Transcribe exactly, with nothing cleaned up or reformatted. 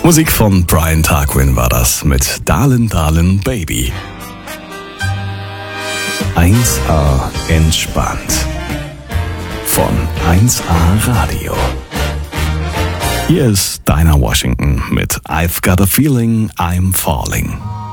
Musik von Brian Tarquin war das mit Darlin' Darlin' Baby. eins A entspannt. Von eins A Radio. Hier ist Dinah Washington mit I've Got a Feeling I'm Falling.